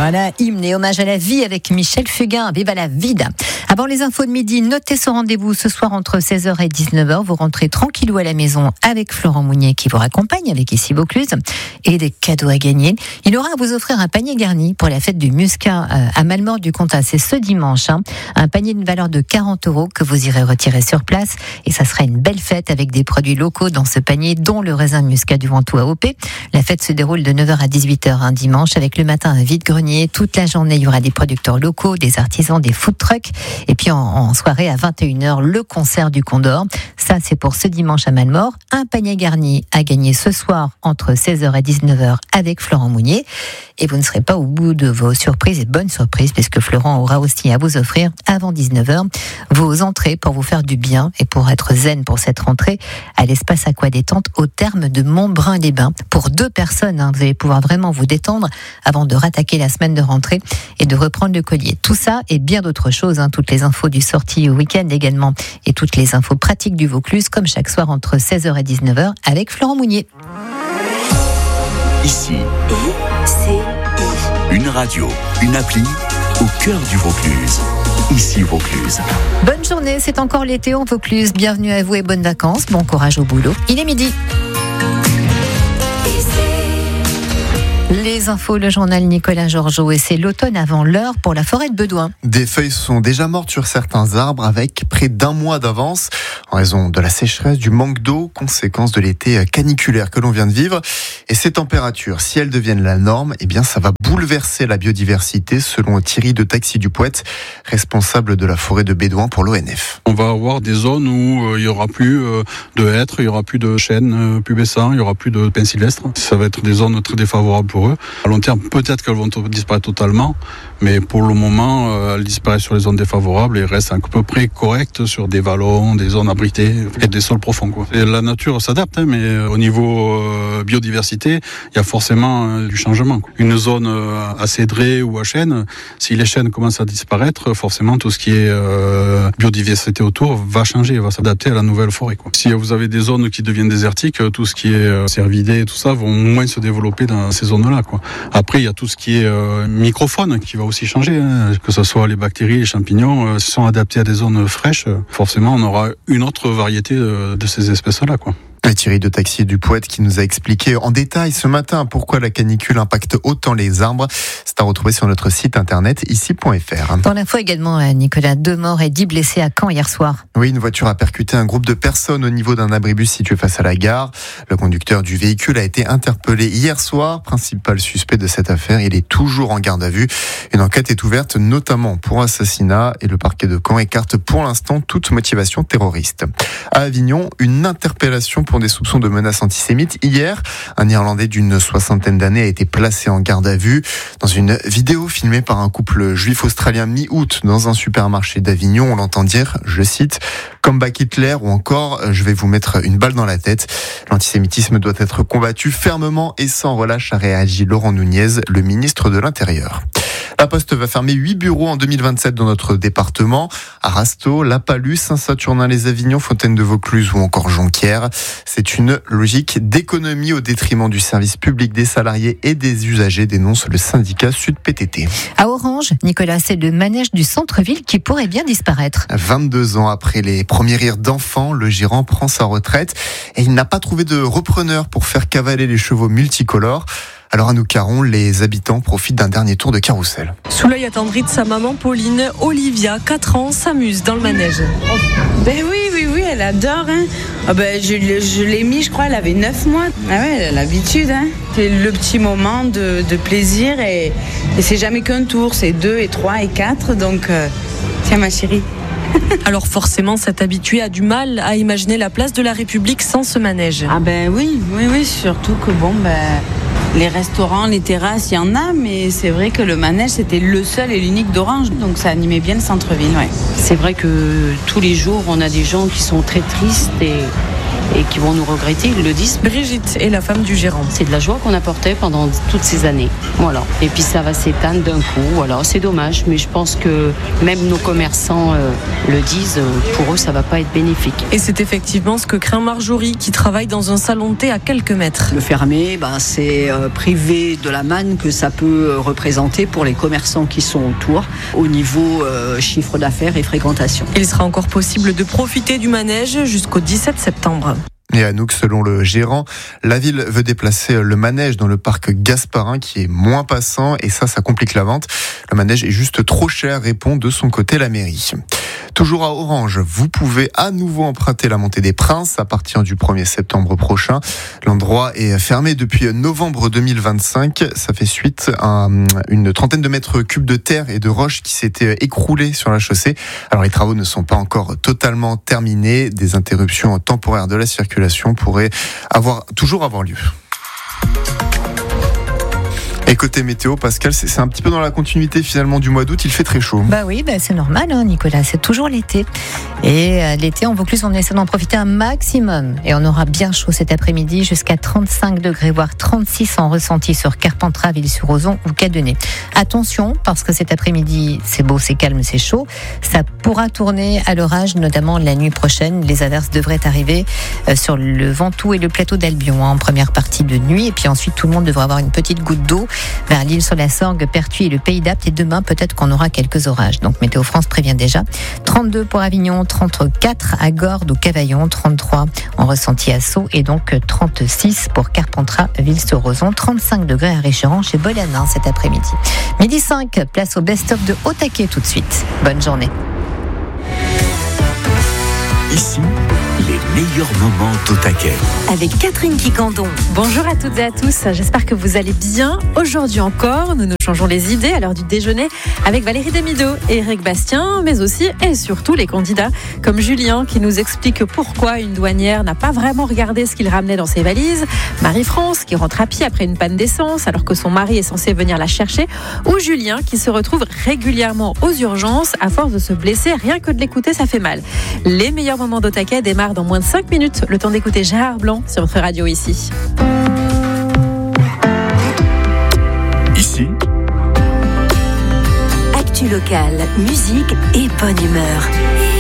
Voilà, hymne et hommage à la vie avec Michel Fugain. Viva la vida. Avant les infos de midi, notez ce rendez-vous ce soir entre 16h et 19h. Vous rentrez tranquillou à la maison avec Florent Mounier qui vous raccompagne avec Ici Vaucluse et des cadeaux à gagner. Il aura à vous offrir un panier garni pour la fête du Muscat à Malmort du Comtat. C'est ce dimanche. Un panier d'une valeur de 40 € que vous irez retirer sur place. Et ça sera une belle fête avec des produits locaux dans ce panier, dont le raisin de Muscat du Ventoux AOP. La fête se déroule de 9h à 18h un dimanche avec le matin un vide-grenier. Toute la journée, il y aura des producteurs locaux, des artisans, des food trucks. Et puis en soirée à 21h, le concert du Condor. Ça, c'est pour ce dimanche à Malmort. Un panier garni à gagner ce soir entre 16h et 19h avec Florent Mounier. Et vous ne serez pas au bout de vos surprises et bonnes surprises puisque Florent aura aussi à vous offrir avant 19h vos entrées pour vous faire du bien et pour être zen pour cette rentrée à l'espace Aqua Détente au terme de Montbrun-les-Bains. Pour 2 personnes, vous allez pouvoir vraiment vous détendre avant de rattaquer la semaine de rentrée et de reprendre le collier. Tout ça et bien d'autres choses, toutes les infos du sortie au week-end également et toutes les infos pratiques du Vaucluse comme chaque soir entre 16h et 19h avec Florent Mounier. Ici, une radio, une appli au cœur du Vaucluse. Ici Vaucluse. Bonne journée, c'est encore l'été en Vaucluse. Bienvenue à vous et bonnes vacances. Bon courage au boulot. Il est midi. Les infos, le journal Nicolas Georgeot et c'est l'automne avant l'heure pour la forêt de Bedouin. Des feuilles sont déjà mortes sur certains arbres avec près d'1 mois d'avance en raison de la sécheresse, du manque d'eau, conséquence de l'été caniculaire que l'on vient de vivre. Et ces températures, si elles deviennent la norme, ça va bouleverser la biodiversité selon Thierry de Taxi du Poète, responsable de la forêt de Bedouin pour l'ONF. On va avoir des zones où il n'y aura plus de hêtres, il n'y aura plus de chênes pubescents, il n'y aura plus de pins sylvestres. Ça va être des zones très défavorables pour eux. À long terme, peut-être qu'elles vont disparaître totalement, mais pour le moment, elles disparaissent sur les zones défavorables et restent à peu près correctes sur des vallons, des zones abritées et des sols profonds. Et la nature s'adapte, mais au niveau biodiversité, il y a forcément du changement. Une zone à cédré ou à chêne, si les chênes commencent à disparaître, forcément tout ce qui est biodiversité autour va changer, va s'adapter à la nouvelle forêt. Si vous avez des zones qui deviennent désertiques, tout ce qui est cervidés et tout ça vont moins se développer dans ces zones-là. Après, il y a tout ce qui est microfaune qui va aussi changer, que ce soit les bactéries, les champignons, sont adaptés à des zones fraîches. Forcément, on aura une autre variété de ces espèces-là. Thierry de Taxi du Poète qui nous a expliqué en détail ce matin pourquoi la canicule impacte autant les arbres. C'est à retrouver sur notre site internet ici.fr. Dans l'info également, Nicolas, 2 morts et 10 blessés à Caen hier soir. Oui, une voiture a percuté un groupe de personnes au niveau d'un abribus situé face à la gare. Le conducteur du véhicule a été interpellé hier soir. Principal suspect de cette affaire, il est toujours en garde à vue. Une enquête est ouverte notamment pour assassinat et le parquet de Caen écarte pour l'instant toute motivation terroriste. À Avignon, une interpellation pour des soupçons de menaces antisémites. Hier, un Néerlandais d'une 60aine d'années a été placé en garde à vue dans une vidéo filmée par un couple juif australien mi-août dans un supermarché d'Avignon. On l'entend dire, je cite, « Comeback Hitler » ou encore « Je vais vous mettre une balle dans la tête ». L'antisémitisme doit être combattu fermement et sans relâche, a réagi Laurent Nunez, le ministre de l'Intérieur. La Poste va fermer 8 bureaux en 2027 dans notre département. À Rasteau, La Palue, Saint-Saturnin-les-Avignon, Fontaine-de-Vaucluse ou encore Jonquière. C'est une logique d'économie au détriment du service public, des salariés et des usagers, dénonce le syndicat Sud PTT. À Orange, Nicolas, c'est le manège du centre-ville qui pourrait bien disparaître. 22 ans après les premiers rires d'enfants, le gérant prend sa retraite et il n'a pas trouvé de repreneur pour faire cavaler les chevaux multicolores. Alors à Noucaron, les habitants profitent d'un dernier tour de carrousel. Sous l'œil attendri de sa maman Pauline, Olivia, 4 ans, s'amuse dans le manège. Oui, elle adore. Je l'ai mis, je crois, elle avait 9 mois. Ah ouais, elle a l'habitude. C'est le petit moment de plaisir et c'est jamais qu'un tour, c'est 2 et 3 et 4. Donc, tiens ma chérie. Alors forcément, cet habitué a du mal à imaginer la place de la République sans ce manège. Ah oui, surtout que les restaurants, les terrasses, il y en a, mais c'est vrai que le manège, c'était le seul et l'unique d'Orange, donc ça animait bien le centre-ville. Ouais. C'est vrai que tous les jours, on a des gens qui sont très tristes et et qui vont nous regretter, ils le disent. Brigitte est la femme du gérant. C'est de la joie qu'on apportait pendant toutes ces années. Voilà. Et puis ça va s'éteindre d'un coup. Voilà, c'est dommage, mais je pense que même nos commerçants le disent, pour eux ça va pas être bénéfique. Et c'est effectivement ce que craint Marjorie, qui travaille dans un salon de thé à quelques mètres. Le fermer, c'est privé de la manne que ça peut représenter pour les commerçants qui sont autour au niveau chiffre d'affaires et fréquentation. Il sera encore possible de profiter du manège jusqu'au 17 septembre. Et Anouk, selon le gérant, la ville veut déplacer le manège dans le parc Gasparin qui est moins passant et ça complique la vente. Le manège est juste trop cher, répond de son côté la mairie. Toujours à Orange, vous pouvez à nouveau emprunter la montée des Princes à partir du 1er septembre prochain. L'endroit est fermé depuis novembre 2025. Ça fait suite à une trentaine de mètres cubes de terre et de roches qui s'étaient écroulés sur la chaussée. Alors les travaux ne sont pas encore totalement terminés. Des interruptions temporaires de la circulation pourraient toujours avoir lieu. Et côté météo, Pascal, c'est un petit peu dans la continuité finalement du mois d'août, il fait très chaud. Bah oui, c'est normal Nicolas, c'est toujours l'été. Et l'été en Vaucluse, on essaie d'en profiter un maximum. Et on aura bien chaud cet après-midi, jusqu'à 35 degrés, voire 36 en ressenti sur Carpentras, Ville-sur-Ozon ou Cadenet. Attention, parce que cet après-midi, c'est beau, c'est calme, c'est chaud. Ça pourra tourner à l'orage, notamment la nuit prochaine. Les averses devraient arriver sur le Ventoux et le plateau d'Albion en première partie de nuit. Et puis ensuite, tout le monde devrait avoir une petite goutte d'eau vers l'île sur la Sorgue, Pertuis et le Pays d'Apt. Et demain, peut-être qu'on aura quelques orages. Donc Météo France prévient déjà. 32 pour Avignon, 34 à Gordes ou Cavaillon, 33 en ressenti à Sceaux et donc 36 pour Carpentras, Ville-sur-Ozon, 35 degrés à Richeran chez Bolanin cet après-midi. Midi 5, place au best-of de Haut Taquet tout de suite. Bonne journée. Ici, les meilleurs moments d'Au Taquet. Avec Catherine Quicandon. Bonjour à toutes et à tous, j'espère que vous allez bien. Aujourd'hui encore, nous nous changeons les idées à l'heure du déjeuner avec Valérie Damido et Eric Bastien, mais aussi et surtout les candidats comme Julien qui nous explique pourquoi une douanière n'a pas vraiment regardé ce qu'il ramenait dans ses valises, Marie-France qui rentre à pied après une panne d'essence alors que son mari est censé venir la chercher, ou Julien qui se retrouve régulièrement aux urgences à force de se blesser, rien que de l'écouter ça fait mal. Les meilleurs moments d'Au Taquet démarrent dans moins de 5 minutes, le temps d'écouter Gérard Blanc sur votre radio ici. Ici, Actu locale, musique et bonne humeur.